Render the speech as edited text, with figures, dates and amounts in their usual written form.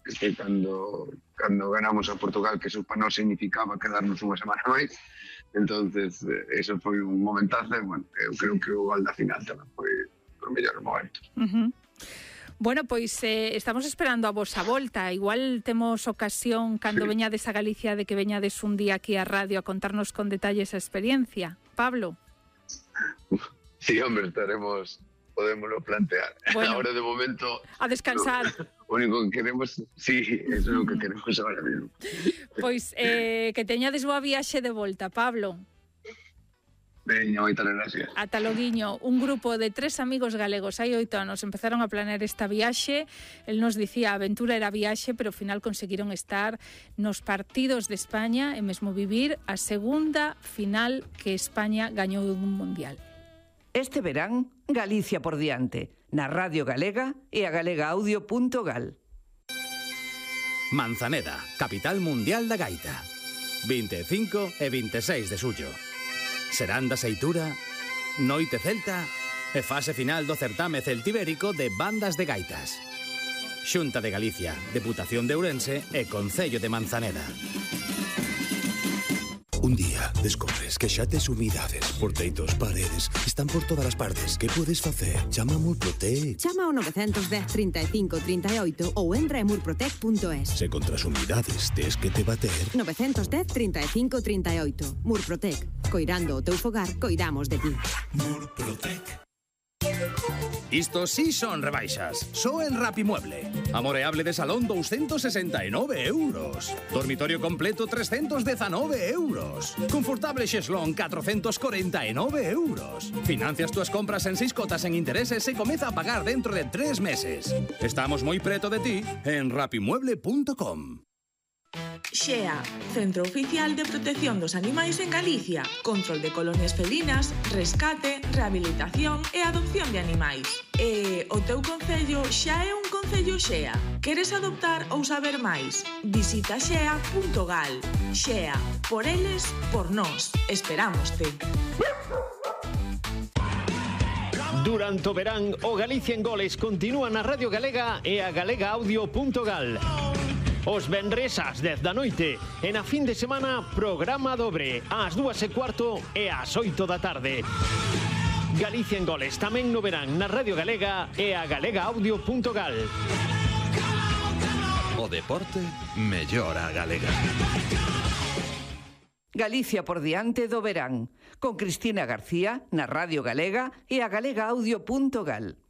cando ganamos a Portugal, que eso para nós significaba quedarnos unha semana máis. Entonces, eso foi un momentazo, bueno, eu creo que o gol da final tamén foi o mellor momento. Bueno, pois estamos esperando a vosa volta. Igual temos ocasión cando veñades a Galicia de que veñades un día aquí á radio a contarnos con detalles a experiencia. Pablo? Sí, hombre, podémoslo plantear. Bueno, ahora de momento... A descansar. Lo único que queremos... Sí, eso é o que queremos ahora mismo. Pois que teñades boa viaxe de volta, Pablo. Veña, moitas gracias. Ata loguiño, un grupo de 3 amigos galegos hai 8 anos empezaron a planear esta viaxe. El nos dicía a aventura era viaxe, pero ao final conseguiron estar nos partidos de España e mesmo vivir a segunda final que España gañou dun mundial. Este verán, Galicia por diante, na Radio Galega e a galegaaudio.gal. Manzaneda, capital mundial da gaita. 25 e 26 de xullo. Serán da Seitura, noite celta e fase final do certame celtibérico de bandas de gaitas. Xunta de Galicia, Deputación de Ourense e Concello de Manzaneda. Un día descobres que xa tes humidades por teitos, paredes, están por todas as partes. Que podes facer? Chama a Murprotec. Chama ao 910 35 38 ou entra en murprotec.es. Se contra as humidades tes que te bater. 910 35 38. Murprotec. Coirando o teu fogar, coidamos de ti. Murprotec. Isto sí son rebaixas. Só en Rapimueble. Amoreable de salón 269 euros. Dormitorio completo 319 euros. Confortable xeslón 449 euros. Financias túas compras en 6 cotas en intereses e comeza a pagar dentro de 3 meses. Estamos moi preto de ti en rapimueble.com. XEA, Centro Oficial de Protección dos Animais en Galicia. Control de colonias felinas, rescate, rehabilitación e adopción de animais. E o teu concello xa é un concello XEA. Queres adoptar ou saber máis? Visita xea.gal. XEA, por eles, por nós. Esperámoste. Durante o verán, o Galicia en Goles continúa na Radio Galega e a galegaaudio.gal. Os venres ás 10 da noite e na fin de semana programa dobre ás 2:15 e ás 8 da tarde. Galicia en Goles tamén no verán na Radio Galega e a galegaaudio.gal. O deporte mellora a galega. Galicia por diante do verán, con Cristina García na Radio Galega e a galegaaudio.gal.